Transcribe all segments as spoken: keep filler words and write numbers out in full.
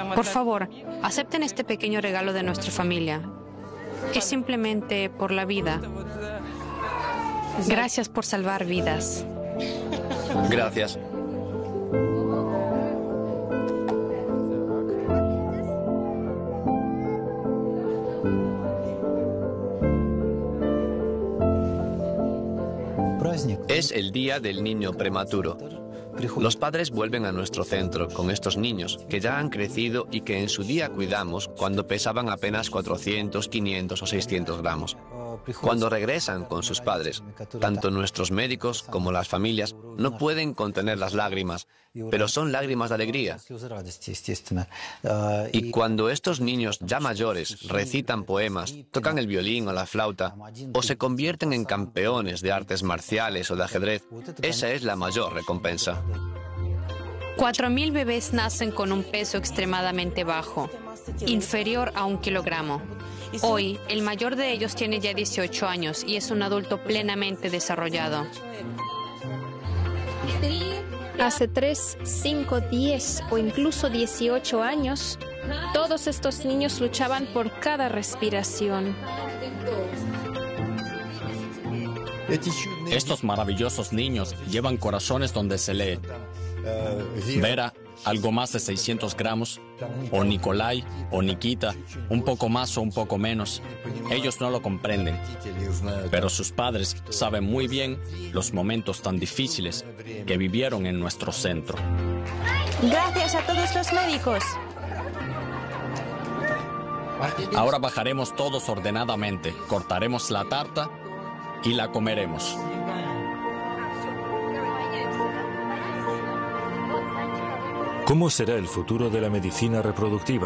Por favor, acepten este pequeño regalo de nuestra familia. Es simplemente por la vida. Gracias por salvar vidas. Gracias. Es el día del niño prematuro. Los padres vuelven a nuestro centro con estos niños que ya han crecido y que en su día cuidamos cuando pesaban apenas cuatrocientos, quinientos o seiscientos gramos. Cuando regresan con sus padres, tanto nuestros médicos como las familias no pueden contener las lágrimas, pero son lágrimas de alegría. Y cuando estos niños ya mayores recitan poemas, tocan el violín o la flauta, o se convierten en campeones de artes marciales o de ajedrez, esa es la mayor recompensa. Cuatro mil bebés nacen con un peso extremadamente bajo, inferior a un kilogramo. Hoy, el mayor de ellos tiene ya dieciocho años y es un adulto plenamente desarrollado. Hace tres, cinco, diez o incluso dieciocho años, todos estos niños luchaban por cada respiración. Estos maravillosos niños llevan corazones donde se lee Vera, algo más de seiscientos gramos, o Nikolai, o Nikita, un poco más o un poco menos. Ellos no lo comprenden, pero sus padres saben muy bien los momentos tan difíciles que vivieron en nuestro centro. Gracias a todos los médicos. Ahora bajaremos todos ordenadamente, cortaremos la tarta y la comeremos. ¿Cómo será el futuro de la medicina reproductiva?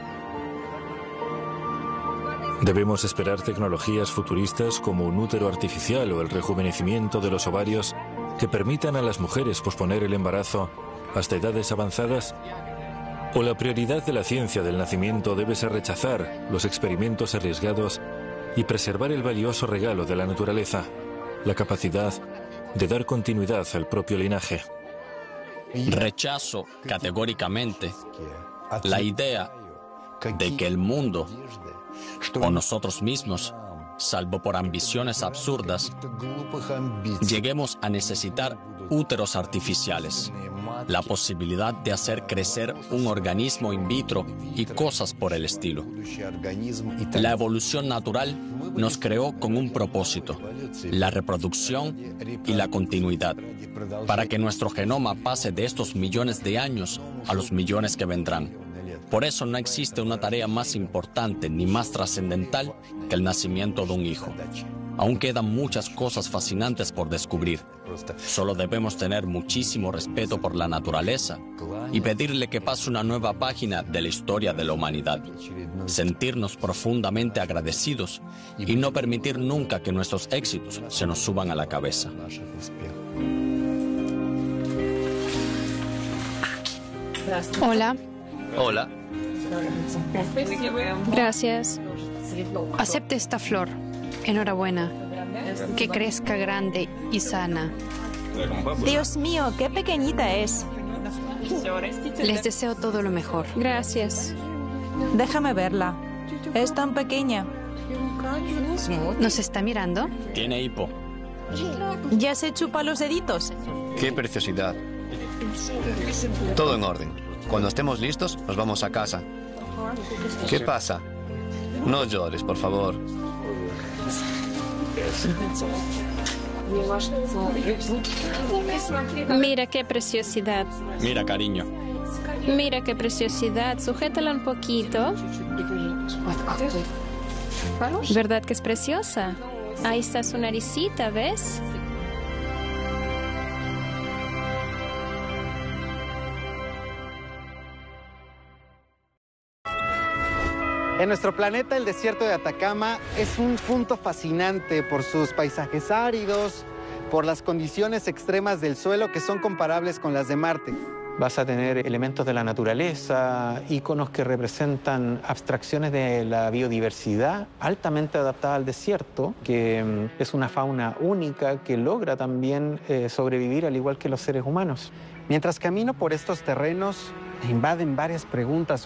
¿Debemos esperar tecnologías futuristas como un útero artificial o el rejuvenecimiento de los ovarios que permitan a las mujeres posponer el embarazo hasta edades avanzadas? ¿O la prioridad de la ciencia del nacimiento debe ser rechazar los experimentos arriesgados y preservar el valioso regalo de la naturaleza, la capacidad de dar continuidad al propio linaje? Rechazo categóricamente la idea de que el mundo o nosotros mismos, salvo por ambiciones absurdas, lleguemos a necesitar úteros artificiales, la posibilidad de hacer crecer un organismo in vitro y cosas por el estilo. La evolución natural nos creó con un propósito, la reproducción y la continuidad, para que nuestro genoma pase de estos millones de años a los millones que vendrán. Por eso no existe una tarea más importante ni más trascendental que el nacimiento de un hijo. Aún quedan muchas cosas fascinantes por descubrir. Solo debemos tener muchísimo respeto por la naturaleza y pedirle que pase una nueva página de la historia de la humanidad. Sentirnos profundamente agradecidos y no permitir nunca que nuestros éxitos se nos suban a la cabeza. Hola. Hola. Gracias. Acepte esta flor. Enhorabuena. Que crezca grande y sana. Dios mío, qué pequeñita es. Les deseo todo lo mejor. Gracias. Déjame verla. Es tan pequeña. ¿Nos está mirando? Tiene hipo. Ya se chupa los deditos. ¡Qué preciosidad! Todo en orden. Cuando estemos listos, nos vamos a casa. ¿Qué pasa? No llores, por favor. Mira qué preciosidad. Mira, cariño. Mira qué preciosidad. Sujétala un poquito. ¿Verdad que es preciosa? Ahí está su naricita, ¿ves? En nuestro planeta, el desierto de Atacama es un punto fascinante por sus paisajes áridos, por las condiciones extremas del suelo que son comparables con las de Marte. Vas a tener elementos de la naturaleza, íconos que representan abstracciones de la biodiversidad altamente adaptada al desierto, que es una fauna única que logra también eh, sobrevivir al igual que los seres humanos. Mientras camino por estos terrenos, me invaden varias preguntas